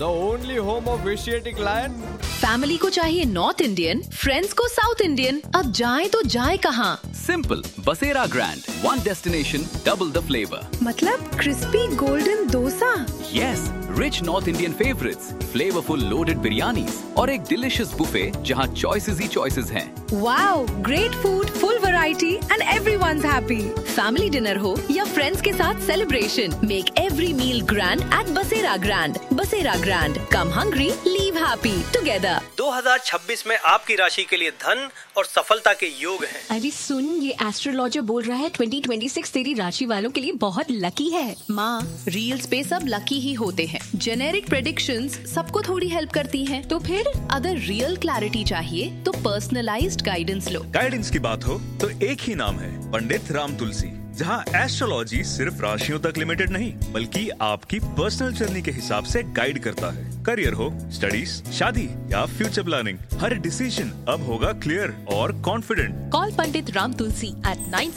the only home of Asiatic lion. Family को चाहिए north Indian, friends को south Indian, अब जाए तो जाए कहाँ? सिंपल, बसेरा grand, one destination, double the flavour. मतलब crispy golden dosa? Yes, rich north Indian favourites, flavourful loaded biryanis और एक डिलिशियस बुफे जहाँ चॉइसेस ही चॉइसेस हैं. Wow, great food, full variety and everyone's happy. Family dinner हो या friends के साथ celebration, make every meal grand eight बसेरा grand. बसेरा ग्रैंड, कम हंग्री, लीव हैप्पी टुगेदर. 2026 में आपकी राशि के लिए धन और सफलता के योग हैं. अरे सुन, ये एस्ट्रोलॉजर बोल रहा है 2026 तेरी राशि वालों के लिए बहुत लकी है. माँ, रील्स पे सब लकी ही होते हैं. जेनेरिक प्रेडिक्शंस सबको थोड़ी हेल्प करती हैं. तो फिर अगर रियल क्लैरिटी चाहिए तो पर्सनलाइज्ड गाइडेंस लो. गाइडेंस की बात हो तो एक ही नाम है, पंडित राम तुलसी, जहां एस्ट्रोलॉजी सिर्फ राशियों तक लिमिटेड नहीं बल्कि आपकी पर्सनल जर्नी के हिसाब से गाइड करता है. करियर हो, स्टडीज, शादी या फ्यूचर प्लानिंग, हर डिसीजन अब होगा क्लियर और confident. Call Pandit Ram Tulsi at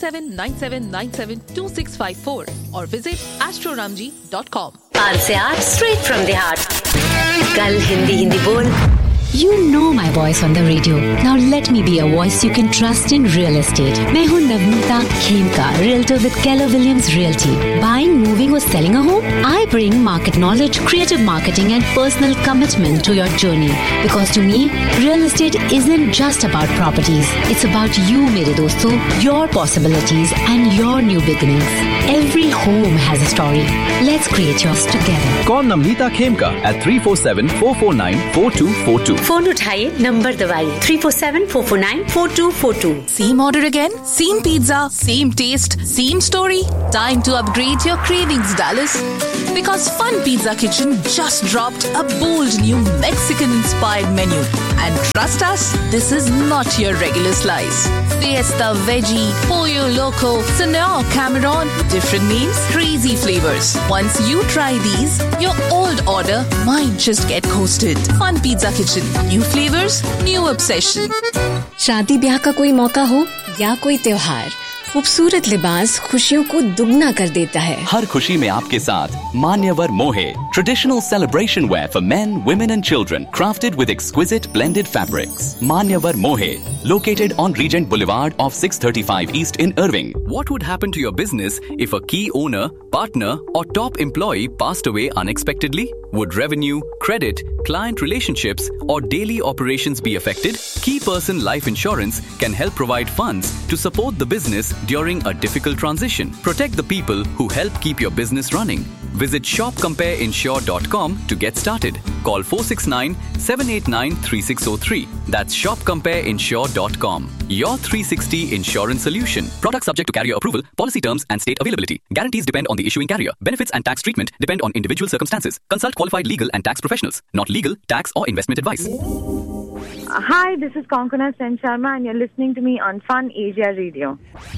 9797972654 और विजिट astroramji.com. 5 से 8 स्ट्रेट फ्रॉम द हार्ट. कल हिंदी बोल. You know my voice on the radio. Now let me be a voice you can trust in real estate. मैं हूँ Navneeta Khemka, realtor with Keller Williams Realty. Buying, moving or selling a home? I bring market knowledge, creative marketing and personal commitment to your journey. Because to me, real estate isn't just about properties. It's about you, मेरे दोस्तों, your possibilities and your new beginnings. Every home has a story. Let's create yours together. Call Namnita Khemka at 347-449-4242. Phone उठाइए, number दबाइए 347-449-4242. Same order again? Same pizza? Same taste? Same story? Time to upgrade your cravings, Dallas. Because Fun Pizza Kitchen just dropped a bold new Mexican-inspired menu. And trust us, this is not your regular slice. Fiesta Veggie, Pollo Loco, Senor Cameron, different names, crazy flavors. Once you try these, your old order might just get coasted. Fun Pizza Kitchen. New flavors, new obsession. शादी ब्याह का कोई मौका हो या कोई त्योहार, खूबसूरत लिबास खुशियों को दुगना कर देता है. हर खुशी में आपके साथ मान्यवर मोहे, traditional celebration wear for men, women and children, crafted with exquisite blended fabrics. Manyavar Mohe, located on Regent Boulevard off 635 East in Irving. What would happen to your business if a key owner, partner or top employee passed away unexpectedly? Would revenue, credit, client relationships or daily operations be affected? Key Person Life Insurance can help provide funds to support the business during a difficult transition. Protect the people who help keep your business running. Visit shopcompareinsure.com to get started. Call 469-789-3603. That's shopcompareinsure.com. Your 360 insurance solution. Product subject to carrier approval. Policy terms and state availability. Guarantees depend on the issuing carrier. Benefits and tax treatment depend on individual circumstances. Consult qualified legal and tax professionals. Not legal, tax or investment advice. Hi, this is Konkona Sen Sharma and you're listening to me on Fun Asia Radio.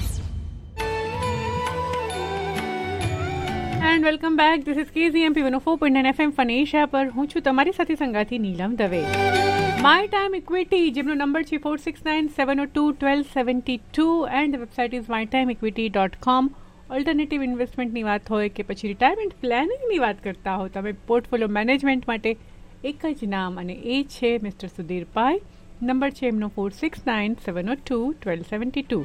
And welcome back. This is KZMP 104.9 FM fun Asia પર. હું છું તમારી સાથી સંગાથી નીલમ Dave. My time equity, જેમનો number છે 469-702-1272 and the website is mytimeequity.com. Alternative ઇન્વેસ્ટમેન્ટની વાત હોય કે પછી રિટાયરમેન્ટ પ્લાનિંગની વાત કરતા હો, તમે પોર્ટફોલિયો મેનેજમેન્ટ માટે એક જ નામ, અને એ છે મિસ્ટર સુધીર પાઈ. નંબર છે એમનો 469-702-1272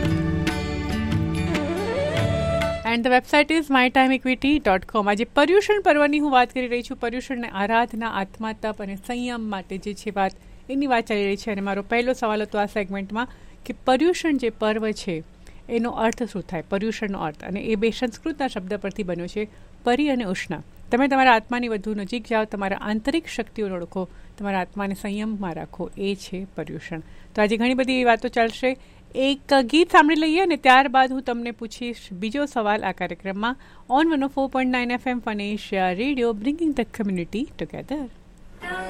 and the website is mytimeequity.com. આજે પર્યુષણ પર્વની હું વાત કરી રહી છું. પર્યુષણને આરાધના, આત્મા, તપ અને સંયમ માટે જે છે વાત, એની વાત ચાલી રહી છે. અને મારો પહેલો સવાલ હતો આ સેગમેન્ટમાં કે પર્યુષણ જે પર્વ છે એનો અર્થ શું થાય, પર્યુષણનો અર્થ. અને એ બે સંસ્કૃતના શબ્દ પરથી બન્યો છે, પરી અને ઉષ્ણા. તમે તમારા આત્માની વધુ નજીક જાઓ, તમારા આંતરિક શક્તિઓને ઓળખો, તમારા આત્માને સંયમમાં રાખો, એ છે પર્યુષણ. તો આજે ઘણી બધી વાતો ચાલશે. એક ગીત સાંભળી લઈએ અને ત્યારબાદ હું તમને પૂછીશ બીજો સવાલ આ કાર્યક્રમમાં on 104.9 FM fun Asia radio, bringing the community together.